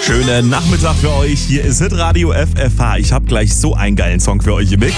Schönen Nachmittag für euch. Hier ist Hitradio FFH. Ich habe gleich so einen geilen Song für euch im Mix.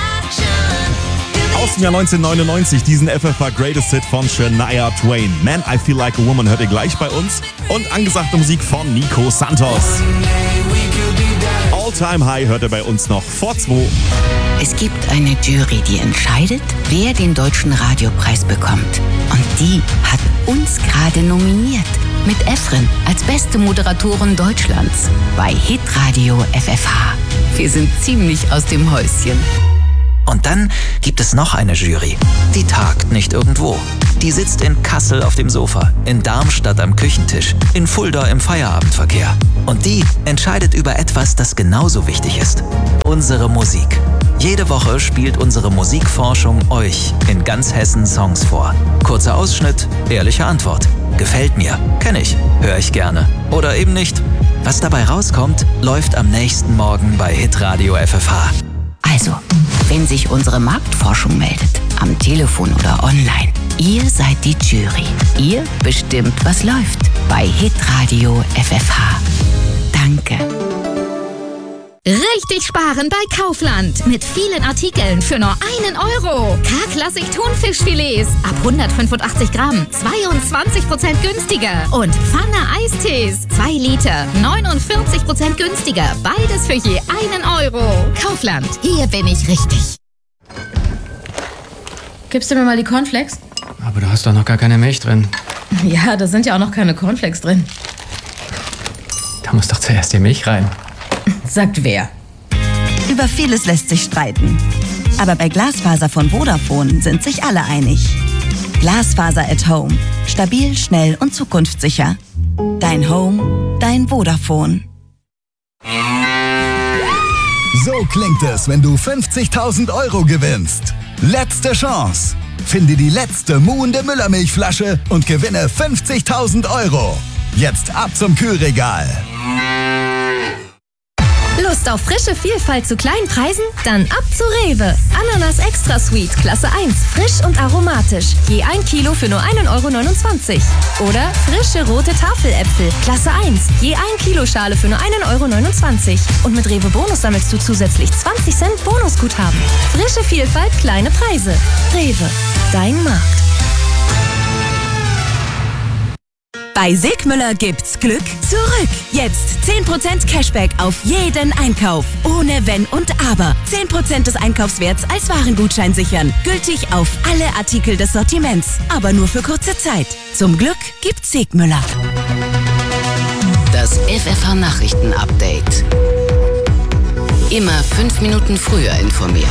Aus dem Jahr 1999, diesen FFH Greatest Hit von Shania Twain. Man, I Feel Like a Woman hört ihr gleich bei uns. Und angesagte Musik von Nico Santos. All Time High hört ihr bei uns noch vor 2. Es gibt eine Jury, die entscheidet, wer den Deutschen Radiopreis bekommt. Und die hat uns gerade nominiert. Mit Efren als beste Moderatorin Deutschlands bei Hitradio FFH. Wir sind ziemlich aus dem Häuschen. Und dann gibt es noch eine Jury. Die tagt nicht irgendwo. Die sitzt in Kassel auf dem Sofa, in Darmstadt am Küchentisch, in Fulda im Feierabendverkehr. Und die entscheidet über etwas, das genauso wichtig ist. Unsere Musik. Jede Woche spielt unsere Musikforschung euch in ganz Hessen Songs vor. Kurzer Ausschnitt, ehrliche Antwort. Gefällt mir, kenne ich, höre ich gerne. Oder eben nicht. Was dabei rauskommt, läuft am nächsten Morgen bei Hitradio FFH. Also, wenn sich unsere Marktforschung meldet, am Telefon oder online, ihr seid die Jury. Ihr bestimmt, was läuft bei Hitradio FFH. Danke. Richtig sparen bei Kaufland. Mit vielen Artikeln für nur 1 Euro. K-Klassik Thunfischfilets ab 185 Gramm 22% günstiger. Und Pfanne Eistees 2 Liter 49% günstiger. Beides für je 1 Euro. Kaufland, hier bin ich richtig. Gibst du mir mal die Cornflakes? Aber du hast doch noch gar keine Milch drin. Ja, da sind ja auch noch keine Cornflakes drin. Da muss doch zuerst die Milch rein. Sagt wer? Über vieles lässt sich streiten. Aber bei Glasfaser von Vodafone sind sich alle einig. Glasfaser at Home. Stabil, schnell und zukunftssicher. Dein Home, dein Vodafone. So klingt es, wenn du 50.000 Euro gewinnst. Letzte Chance. Finde die letzte muhende Müllermilchflasche und gewinne 50.000 Euro. Jetzt ab zum Kühlregal. Lust auf frische Vielfalt zu kleinen Preisen? Dann ab zu Rewe. Ananas Extra Sweet, Klasse 1, frisch und aromatisch. Je 1 Kilo für nur 1,29 €. Oder frische rote Tafeläpfel, Klasse 1, je 1 Kilo Schale für nur 1,29 €. Und mit Rewe Bonus sammelst du zusätzlich 20 Cent Bonusguthaben. Frische Vielfalt, kleine Preise. Rewe, dein Markt. Bei Sigmüller gibt's Glück zurück. Jetzt 10% Cashback auf jeden Einkauf. Ohne Wenn und Aber. 10% des Einkaufswerts als Warengutschein sichern. Gültig auf alle Artikel des Sortiments. Aber nur für kurze Zeit. Zum Glück gibt's Sigmüller. Das FFH Nachrichten Update. Immer 5 Minuten früher informiert.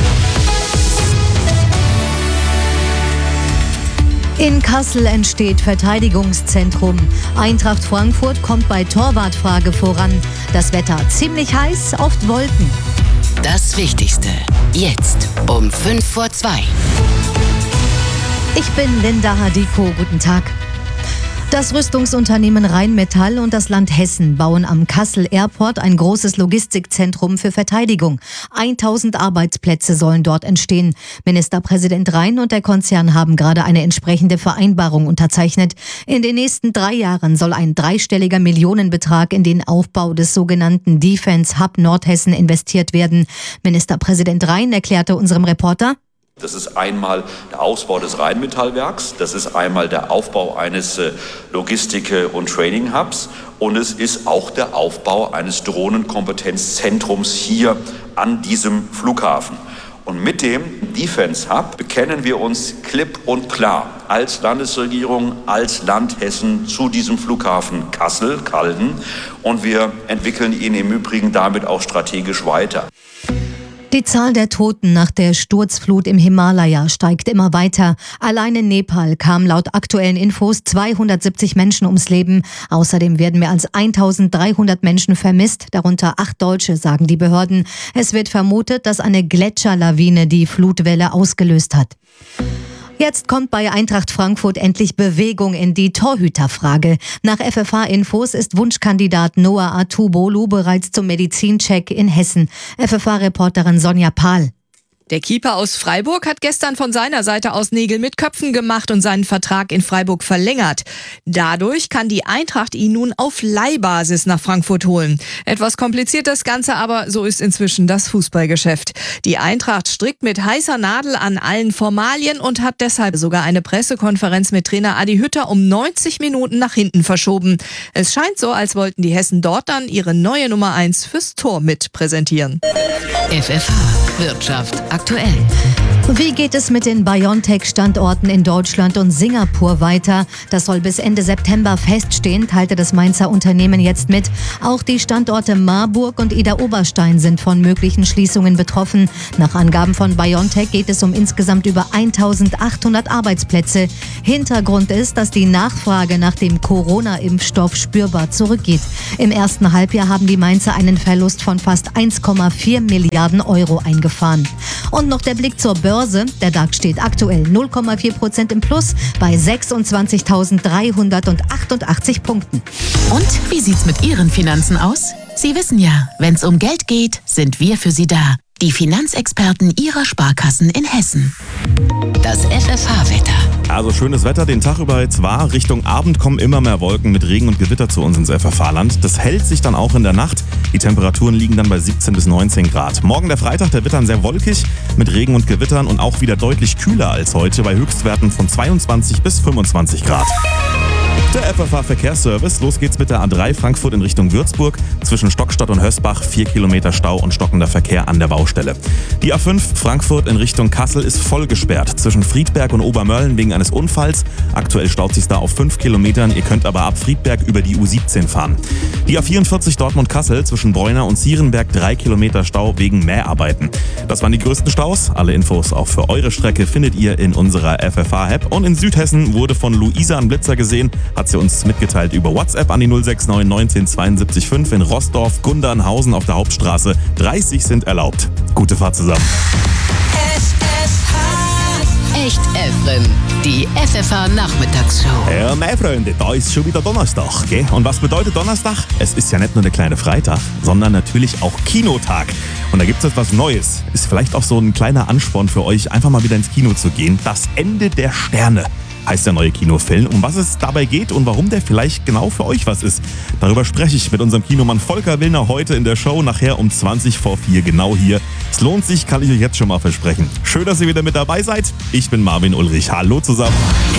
In Kassel entsteht Verteidigungszentrum. Eintracht Frankfurt kommt bei Torwartfrage voran. Das Wetter ziemlich heiß, oft Wolken. Das Wichtigste. Jetzt um 1:55. Ich bin Linda Hadiko. Guten Tag. Das Rüstungsunternehmen Rheinmetall und das Land Hessen bauen am Kassel Airport ein großes Logistikzentrum für Verteidigung. 1000 Arbeitsplätze sollen dort entstehen. Ministerpräsident Rhein und der Konzern haben gerade eine entsprechende Vereinbarung unterzeichnet. In den nächsten 3 Jahren soll ein 3-stelliger Millionenbetrag in den Aufbau des sogenannten Defense Hub Nordhessen investiert werden. Ministerpräsident Rhein erklärte unserem Reporter: Das ist einmal der Ausbau des Rheinmetallwerks, das ist einmal der Aufbau eines Logistik- und Training-Hubs und es ist auch der Aufbau eines Drohnenkompetenzzentrums hier an diesem Flughafen. Und mit dem Defense Hub bekennen wir uns klipp und klar als Landesregierung, als Land Hessen zu diesem Flughafen Kassel-Calden und wir entwickeln ihn im Übrigen damit auch strategisch weiter. Die Zahl der Toten nach der Sturzflut im Himalaya steigt immer weiter. Allein in Nepal kamen laut aktuellen Infos 270 Menschen ums Leben. Außerdem werden mehr als 1300 Menschen vermisst, darunter 8 Deutsche, sagen die Behörden. Es wird vermutet, dass eine Gletscherlawine die Flutwelle ausgelöst hat. Jetzt kommt bei Eintracht Frankfurt endlich Bewegung in die Torhüterfrage. Nach FFH-Infos ist Wunschkandidat Noah Atubolu bereits zum Medizincheck in Hessen. FFH-Reporterin Sonja Pahl. Der Keeper aus Freiburg hat gestern von seiner Seite aus Nägel mit Köpfen gemacht und seinen Vertrag in Freiburg verlängert. Dadurch kann die Eintracht ihn nun auf Leihbasis nach Frankfurt holen. Etwas kompliziert das Ganze, aber so ist inzwischen das Fußballgeschäft. Die Eintracht strickt mit heißer Nadel an allen Formalien und hat deshalb sogar eine Pressekonferenz mit Trainer Adi Hütter um 90 Minuten nach hinten verschoben. Es scheint so, als wollten die Hessen dort dann ihre neue Nummer 1 fürs Tor mit präsentieren. FFH Wirtschaft aktuell. Wie geht es mit den BioNTech-Standorten in Deutschland und Singapur weiter? Das soll bis Ende September feststehen, teilte das Mainzer Unternehmen jetzt mit. Auch die Standorte Marburg und Idar-Oberstein sind von möglichen Schließungen betroffen. Nach Angaben von BioNTech geht es um insgesamt über 1.800 Arbeitsplätze. Hintergrund ist, dass die Nachfrage nach dem Corona-Impfstoff spürbar zurückgeht. Im ersten Halbjahr haben die Mainzer einen Verlust von fast 1,4 Milliarden Euro eingefahren. Und noch der Blick zur Börse. Der DAX steht aktuell 0,4% im Plus bei 26.388 Punkten. Und wie sieht's mit Ihren Finanzen aus? Sie wissen ja, wenn's um Geld geht, sind wir für Sie da. Die Finanzexperten Ihrer Sparkassen in Hessen. Das FFH-Wetter. Also schönes Wetter den Tag über jetzt war. Richtung Abend kommen immer mehr Wolken mit Regen und Gewitter zu uns ins FFH-Land. Das hält sich dann auch in der Nacht. Die Temperaturen liegen dann bei 17 bis 19 Grad. Morgen der Freitag, der wird dann sehr wolkig mit Regen und Gewittern und auch wieder deutlich kühler als heute bei Höchstwerten von 22 bis 25 Grad. Der FFH-Verkehrsservice. Los geht's mit der A3 Frankfurt in Richtung Würzburg. Zwischen Stockstadt und Hösbach 4 Kilometer Stau und stockender Verkehr an der Baustelle. Die A5 Frankfurt in Richtung Kassel ist voll gesperrt. Zwischen Friedberg und Obermölln wegen eines Unfalls. Aktuell staut sich's da auf 5 Kilometern. Ihr könnt aber ab Friedberg über die U17 fahren. Die A44 Dortmund-Kassel zwischen Bräuner und Zierenberg 3 Kilometer Stau wegen Mäharbeiten. Das waren die größten Staus. Alle Infos auch für eure Strecke findet ihr in unserer FFH-App. Und in Südhessen wurde von Luisa ein Blitzer gesehen. Hat sie uns mitgeteilt über WhatsApp an die 069 19 72 5 in Rossdorf, Gundernhausen auf der Hauptstraße. 30 sind erlaubt. Gute Fahrt zusammen. Echt Efren, die FFH-Nachmittagsshow. Ja, meine Freunde, da ist schon wieder Donnerstag, gell? Und was bedeutet Donnerstag? Es ist ja nicht nur der kleine Freitag, sondern natürlich auch Kinotag. Und da gibt es etwas Neues. Ist vielleicht auch so ein kleiner Ansporn für euch, einfach mal wieder ins Kino zu gehen. Das Ende der Sterne heißt der neue Kinofilm. Um was es dabei geht und warum der vielleicht genau für euch was ist. Darüber spreche ich mit unserem Kinomann Volker Willner heute in der Show, nachher um 20 vor 4, genau hier. Es lohnt sich, kann ich euch jetzt schon mal versprechen. Schön, dass ihr wieder mit dabei seid. Ich bin Marvin Ulrich. Hallo zusammen.